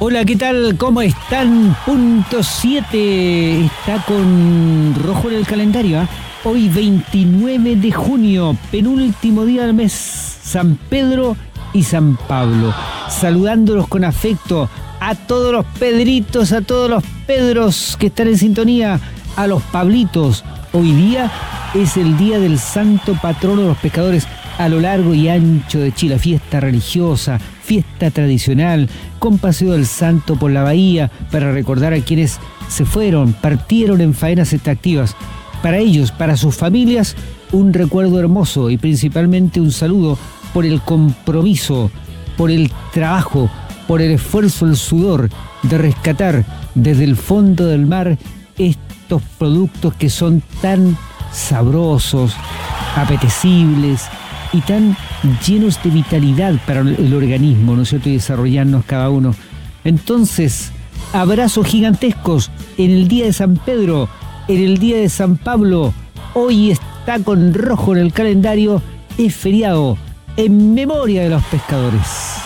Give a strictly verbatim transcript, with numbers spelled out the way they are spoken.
Hola, ¿qué tal? ¿Cómo están? Punto siete está con rojo en el calendario, ¿eh? Hoy veintinueve de junio, penúltimo día del mes, San Pedro y San Pablo. Saludándolos con afecto a todos los Pedritos, a todos los Pedros que están en sintonía, a los Pablitos. Hoy día es el día del santo patrono de los pescadores a lo largo y ancho de Chile. Fiesta religiosa, fiesta tradicional, con paseo del santo por la bahía para recordar a quienes se fueron, partieron en faenas extractivas. Para ellos, para sus familias, un recuerdo hermoso y principalmente un saludo por el compromiso, por el trabajo, por el esfuerzo, el sudor de rescatar desde el fondo del mar estos productos que son tan sabrosos, apetecibles y tan llenos de vitalidad para el organismo, ¿no es cierto? Y desarrollarnos cada uno. Entonces, abrazos gigantescos en el día de San Pedro, en el día de San Pablo. Hoy está con rojo en el calendario, es feriado en memoria de los pescadores.